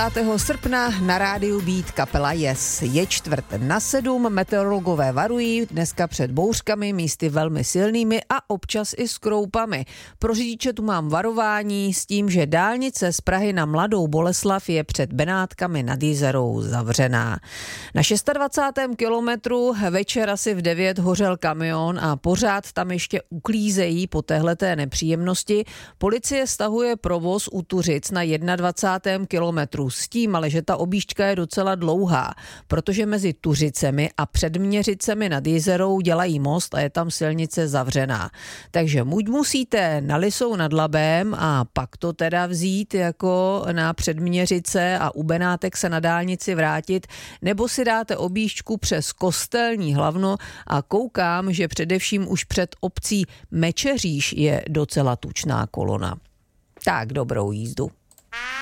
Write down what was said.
5. srpna na rádiu Beat kapela Yes. Je 6:45, meteorologové varují dneska před bouřkami, místy velmi silnými a občas i s kroupami. Pro řidiče tu mám varování s tím, že dálnice z Prahy na Mladou Boleslav je před Benátkami nad Jizerou zavřená. Na 26. kilometru večer asi v 9 hořel kamion a pořád tam ještě uklízejí po téhleté nepříjemnosti. Policie stahuje provoz u Tuřic na 21. kilometru. S tím, ale že ta objížďka je docela dlouhá, protože mezi Tuřicemi a Předměřicemi nad Jizerou dělají most a je tam silnice zavřená. Takže buď musíte na Lisou nad Labem a pak to teda vzít jako na Předměřice a u Benátek se na dálnici vrátit, nebo si dáte objížďku přes Kostelní Hlavno a koukám, že především už před obcí Mečeříš je docela tučná kolona. Tak dobrou jízdu.